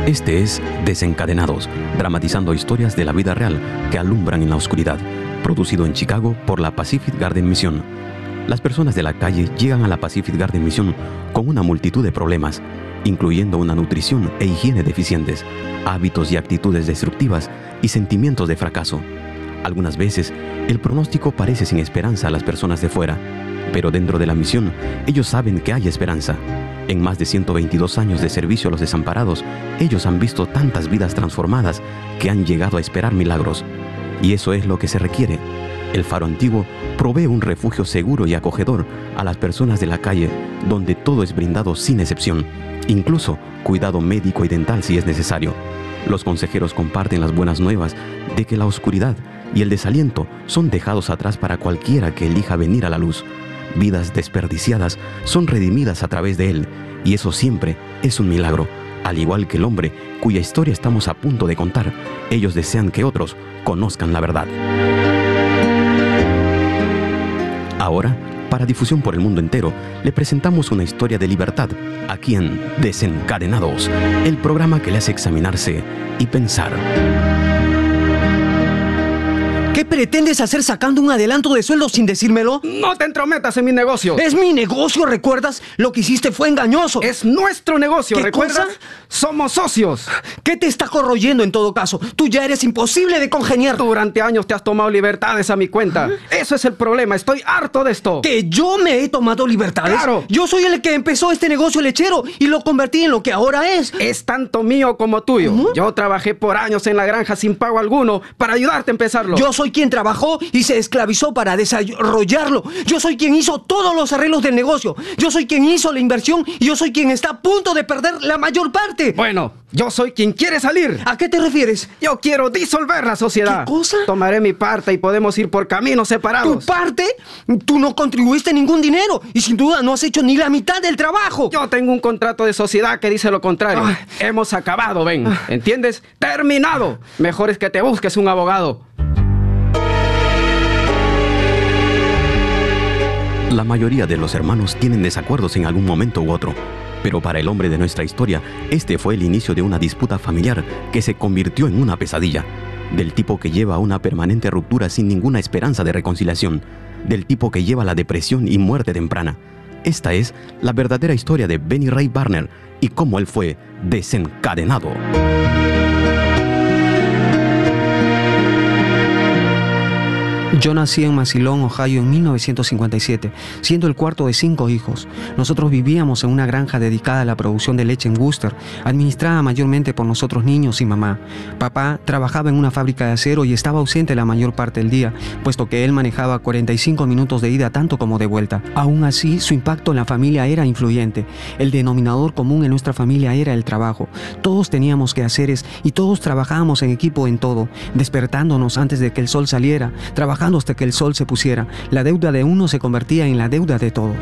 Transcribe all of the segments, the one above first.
Este es Desencadenados, dramatizando historias de la vida real que alumbran en la oscuridad, producido en Chicago por la Pacific Garden Mission. Las personas de la calle llegan a la Pacific Garden Mission con una multitud de problemas, incluyendo una nutrición e higiene deficientes, hábitos y actitudes destructivas y sentimientos de fracaso. Algunas veces, el pronóstico parece sin esperanza a las personas de fuera, pero dentro de la misión, ellos saben que hay esperanza. En más de 122 años de servicio a los desamparados, ellos han visto tantas vidas transformadas que han llegado a esperar milagros. Y eso es lo que se requiere. El Faro Antiguo provee un refugio seguro y acogedor a las personas de la calle, donde todo es brindado sin excepción, incluso cuidado médico y dental si es necesario. Los consejeros comparten las buenas nuevas de que la oscuridad y el desaliento son dejados atrás para cualquiera que elija venir a la luz. Vidas desperdiciadas son redimidas a través de él, y eso siempre es un milagro. Al igual que el hombre cuya historia estamos a punto de contar, ellos desean que otros conozcan la verdad. Ahora, para difusión por el mundo entero, le presentamos una historia de libertad aquí en Desencadenados, el programa que le hace examinarse y pensar. ¿Qué pretendes hacer sacando un adelanto de sueldo sin decírmelo? No te entrometas en mi negocio. Es mi negocio, ¿recuerdas? Lo que hiciste fue engañoso. Es nuestro negocio, ¿Qué ¿recuerdas? cosa? Somos socios. ¿Qué te está corroyendo en todo caso? Tú ya eres imposible de congeniar. Durante años te has tomado libertades a mi cuenta. Eso es el problema. Estoy harto de esto. ¿Que yo me he tomado libertades? ¡Claro! Yo soy el que empezó este negocio lechero y lo convertí en lo que ahora es. Es tanto mío como tuyo. Yo trabajé por años en la granja sin pago alguno para ayudarte a empezarlo. Yo soy quien trabajó y se esclavizó para desarrollarlo. Yo soy quien hizo todos los arreglos del negocio. Yo soy quien hizo la inversión y yo soy quien está a punto de perder la mayor parte. Bueno, yo soy quien quiere salir. ¿A qué te refieres? Yo quiero disolver la sociedad. ¿Qué cosa? Tomaré mi parte y podemos ir por caminos separados. ¿Tu parte? Tú no contribuiste ningún dinero y sin duda no has hecho ni la mitad del trabajo. Yo tengo un contrato de sociedad que dice lo contrario. Ay. Hemos acabado, Ben. ¿Entiendes? ¡Terminado! Mejor es que te busques un abogado. La mayoría de los hermanos tienen desacuerdos en algún momento u otro, pero para el hombre de nuestra historia, este fue el inicio de una disputa familiar que se convirtió en una pesadilla, del tipo que lleva a una permanente ruptura sin ninguna esperanza de reconciliación, del tipo que lleva a la depresión y muerte temprana. Esta es la verdadera historia de Benny Ray Barner y cómo él fue desencadenado. Yo nací en Massillon, Ohio, en 1957, siendo el cuarto de 5 hijos. Nosotros vivíamos en una granja dedicada a la producción de leche en Worcester, administrada mayormente por nosotros niños y mamá. Papá trabajaba en una fábrica de acero y estaba ausente la mayor parte del día, puesto que él manejaba 45 minutos de ida tanto como de vuelta. Aún así, su impacto en la familia era influyente. El denominador común en nuestra familia era el trabajo. Todos teníamos quehaceres y todos trabajábamos en equipo en todo, despertándonos antes de que el sol saliera, trabajando hasta que el sol se pusiera. La deuda de uno se convertía en la deuda de todos.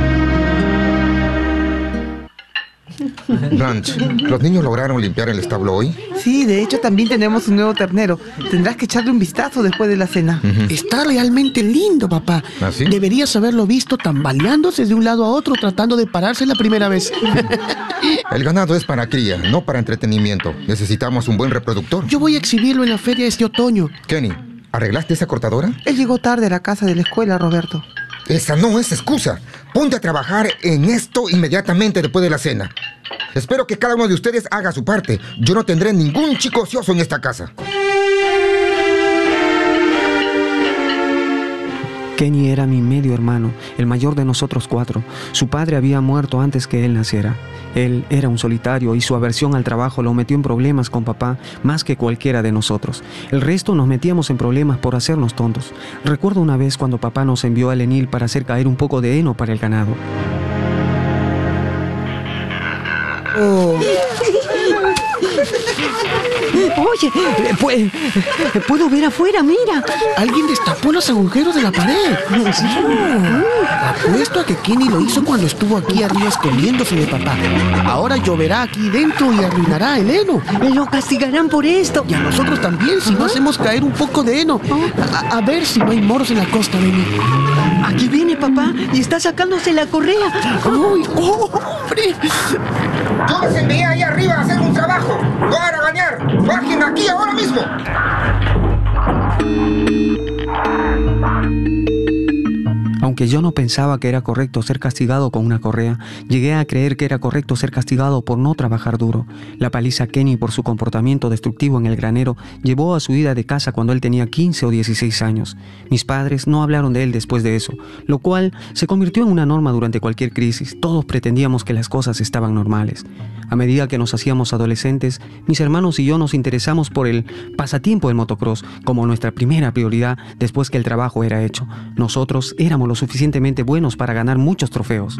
Blanche, ¿los niños lograron limpiar el establo hoy? Sí, de hecho también tenemos un nuevo ternero. Tendrás que echarle un vistazo después de la cena. Está realmente lindo, papá. ¿Ah, sí? Deberías haberlo visto tambaleándose de un lado a otro tratando de pararse la primera vez. El ganado es para cría, no para entretenimiento. Necesitamos un buen reproductor. Yo voy a exhibirlo en la feria este otoño. Kenny, ¿arreglaste esa cortadora? Él llegó tarde a la casa de la escuela, Roberto. Esa no es excusa. Ponte a trabajar en esto inmediatamente después de la cena. Espero que cada uno de ustedes haga su parte. Yo no tendré ningún chico ocioso en esta casa. Kenny era mi medio hermano, el mayor de nosotros 4. Su padre había muerto antes que él naciera. Él era un solitario y su aversión al trabajo lo metió en problemas con papá más que cualquiera de nosotros. El resto nos metíamos en problemas por hacernos tontos. Recuerdo una vez cuando papá nos envió a Lenil para hacer caer un poco de heno para el ganado. Oye, puedo ver afuera, mira. Alguien destapó los agujeros de la pared. Apuesto a que Kenny lo hizo cuando estuvo aquí arriba escondiéndose de papá. Ahora lloverá aquí dentro y arruinará el heno. Lo castigarán por esto. Y a nosotros también, si no hacemos caer un poco de heno. A ver si no hay moros en la costa, Benny. Aquí viene papá y está sacándose la correa. ¡Uy! ¡Oh, hombre! Yo les envié ahí arriba a hacer un trabajo. mismo! Aunque yo no pensaba que era correcto ser castigado con una correa, llegué a creer que era correcto ser castigado por no trabajar duro. La paliza a Kenny por su comportamiento destructivo en el granero llevó a su ida de casa cuando él tenía 15 o 16 años. Mis padres no hablaron de él después de eso, lo cual se convirtió en una norma durante cualquier crisis. Todos pretendíamos que las cosas estaban normales. A medida que nos hacíamos adolescentes, mis hermanos y yo nos interesamos por el pasatiempo del motocross como nuestra primera prioridad después que el trabajo era hecho. Nosotros éramos lo suficientemente buenos para ganar muchos trofeos.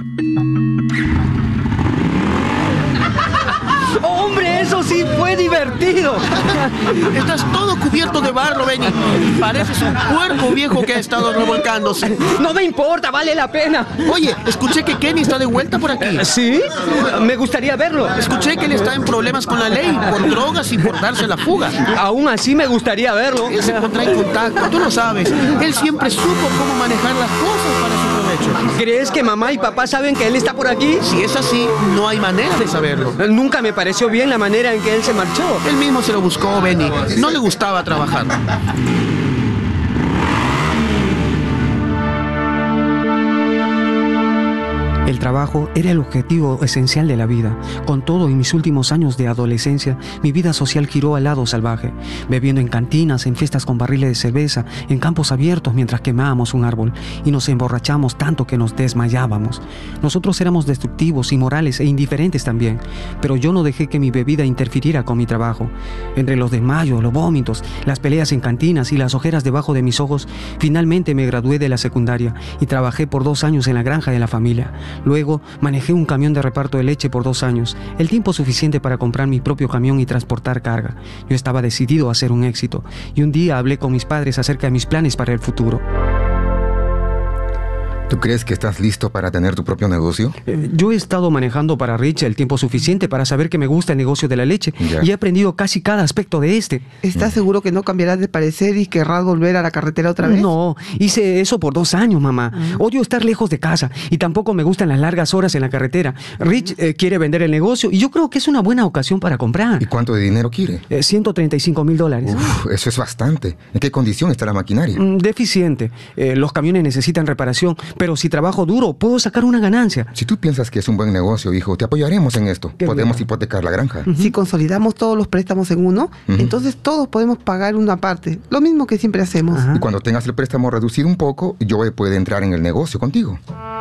¡Hombre, eso sí fue divertido! Estás todo cubierto de barro, Benny. Pareces un puerco viejo que ha estado revolcándose. No me importa, vale la pena. Oye, escuché que Kenny está de vuelta por aquí. ¿Sí? Me gustaría verlo. Escuché que él está en problemas con la ley, por drogas y por darse la fuga. Aún así me gustaría verlo. Él se pondrá en contacto, tú lo sabes. Él siempre supo cómo manejar las cosas para su provecho. ¿Crees que mamá y papá saben que él está por aquí? Si es así, no hay manera de saberlo. Nunca me pareció bien la manera en que él se marchó. Él mismo se lo buscó, Benny. No le gustaba trabajar. El trabajo era el objetivo esencial de la vida. Con todo, en mis últimos años de adolescencia, mi vida social giró al lado salvaje, bebiendo en cantinas, en fiestas con barriles de cerveza, en campos abiertos mientras quemábamos un árbol, y nos emborrachamos tanto que nos desmayábamos. Nosotros éramos destructivos, inmorales e indiferentes también, pero yo no dejé que mi bebida interfiriera con mi trabajo. Entre los desmayos, los vómitos, las peleas en cantinas y las ojeras debajo de mis ojos, finalmente me gradué de la secundaria y trabajé por 2 años en la granja de la familia. Luego manejé un camión de reparto de leche por 2 años, el tiempo suficiente para comprar mi propio camión y transportar carga. Yo estaba decidido a ser un éxito, y un día hablé con mis padres acerca de mis planes para el futuro. ¿Tú crees que estás listo para tener tu propio negocio? Yo he estado manejando para Rich el tiempo suficiente para saber que me gusta el negocio de la leche, y he aprendido casi cada aspecto de este. ¿Estás seguro que no cambiarás de parecer y querrás volver a la carretera otra vez? No, hice eso por 2 años, mamá. Odio estar lejos de casa y tampoco me gustan las largas horas en la carretera. Rich quiere vender el negocio y yo creo que es una buena ocasión para comprar. ¿Y cuánto de dinero quiere? $135,000. Uf, eso es bastante. ¿En qué condición está la maquinaria? Deficiente. Los camiones necesitan reparación, pero si trabajo duro, puedo sacar una ganancia. Si tú piensas que es un buen negocio, hijo, te apoyaremos en esto. Podemos hipotecar la granja. Si consolidamos todos los préstamos en uno, entonces todos podemos pagar una parte. Lo mismo que siempre hacemos. Y cuando tengas el préstamo reducido un poco, Joe puede entrar en el negocio contigo.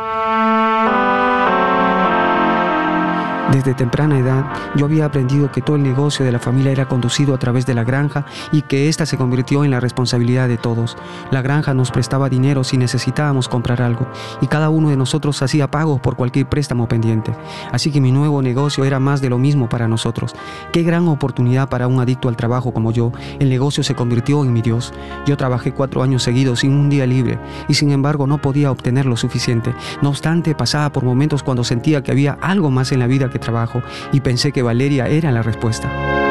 Desde temprana edad, yo había aprendido que todo el negocio de la familia era conducido a través de la granja y que ésta se convirtió en la responsabilidad de todos. La granja nos prestaba dinero si necesitábamos comprar algo y cada uno de nosotros hacía pagos por cualquier préstamo pendiente. Así que mi nuevo negocio era más de lo mismo para nosotros. Qué gran oportunidad para un adicto al trabajo como yo. El negocio se convirtió en mi Dios. Yo trabajé 4 años seguidos sin un día libre y sin embargo no podía obtener lo suficiente. No obstante, pasaba por momentos cuando sentía que había algo más en la vida que trabajo y pensé que Valeria era la respuesta.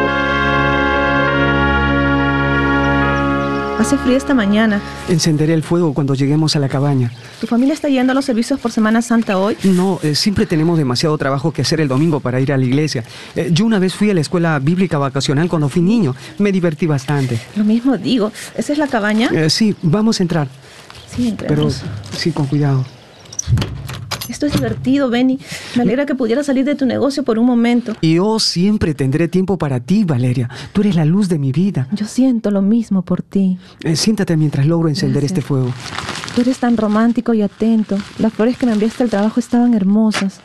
Hace frío esta mañana. Encenderé el fuego cuando lleguemos a la cabaña. ¿Tu familia está yendo a los servicios por Semana Santa hoy? No, siempre tenemos demasiado trabajo que hacer el domingo para ir a la iglesia. Yo una vez fui a la escuela bíblica vacacional cuando fui niño. Me divertí bastante. Lo mismo digo. ¿Esa es la cabaña? Sí, vamos a entrar. Sí, entremos. Pero sí, con cuidado. Esto es divertido, Benny. Me alegra que pudieras salir de tu negocio por un momento. Y yo siempre tendré tiempo para ti, Valeria. Tú eres la luz de mi vida. Yo siento lo mismo por ti. Siéntate mientras logro encender Gracias. este fuego. Tú eres tan romántico y atento. Las flores que me enviaste al trabajo estaban hermosas.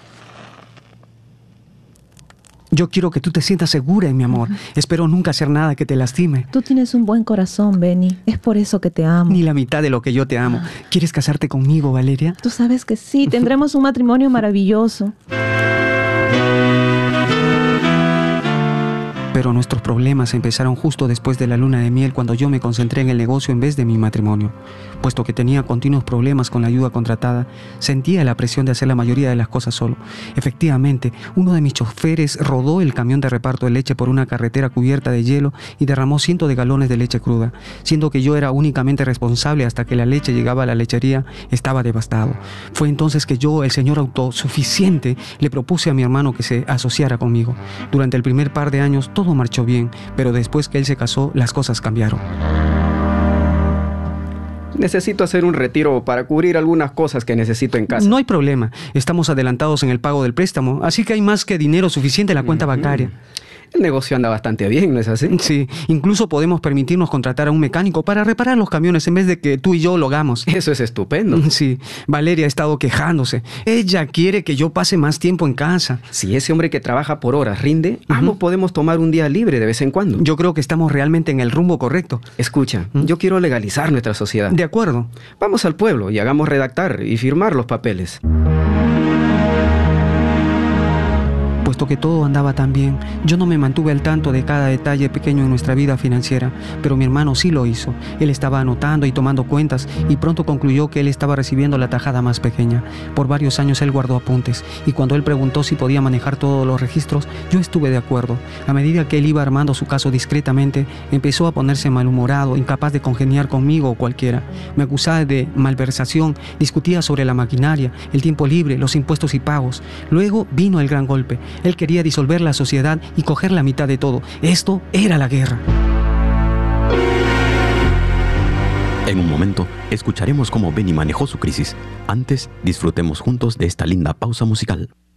Yo quiero que tú te sientas segura en mi amor. Espero nunca hacer nada que te lastime. Tú tienes un buen corazón, Benny. Es por eso que te amo. Ni la mitad de lo que yo te amo. ¿Quieres casarte conmigo, Valeria? Tú sabes que sí. Tendremos un matrimonio maravilloso. Pero nuestros problemas empezaron justo después de la luna de miel, cuando yo me concentré en el negocio en vez de mi matrimonio. Puesto que tenía continuos problemas con la ayuda contratada, sentía la presión de hacer la mayoría de las cosas solo. Efectivamente, uno de mis choferes rodó el camión de reparto de leche por una carretera cubierta de hielo y derramó cientos de galones de leche cruda. Siendo que yo era únicamente responsable hasta que la leche llegaba a la lechería, estaba devastado. Fue entonces que yo, el señor autosuficiente, le propuse a mi hermano que se asociara conmigo. Durante el primer par de años todo marchó bien, pero después que él se casó, las cosas cambiaron. Necesito hacer un retiro para cubrir algunas cosas que necesito en casa. No hay problema. Estamos adelantados en el pago del préstamo, así que hay más que dinero suficiente en la cuenta bancaria. El negocio anda bastante bien, ¿no es así? Sí, incluso podemos permitirnos contratar a un mecánico para reparar los camiones en vez de que tú y yo lo hagamos. Eso es estupendo. Sí, Valeria ha estado quejándose. Ella quiere que yo pase más tiempo en casa. Si ese hombre que trabaja por horas rinde, ambos podemos tomar un día libre de vez en cuando. Yo creo que estamos realmente en el rumbo correcto. Escucha, yo quiero legalizar nuestra sociedad. De acuerdo. Vamos al pueblo y hagamos redactar y firmar los papeles. Puesto que todo andaba tan bien, yo no me mantuve al tanto de cada detalle pequeño en nuestra vida financiera, pero mi hermano sí lo hizo. Él estaba anotando y tomando cuentas y pronto concluyó que él estaba recibiendo la tajada más pequeña. Por varios años él guardó apuntes y cuando él preguntó si podía manejar todos los registros, yo estuve de acuerdo. A medida que él iba armando su caso discretamente, empezó a ponerse malhumorado, incapaz de congeniar conmigo o cualquiera. Me acusaba de malversación, discutía sobre la maquinaria, el tiempo libre, los impuestos y pagos. Luego vino el gran golpe. Él quería disolver la sociedad y coger la mitad de todo. Esto era la guerra. En un momento, escucharemos cómo Benny manejó su crisis. Antes, disfrutemos juntos de esta linda pausa musical.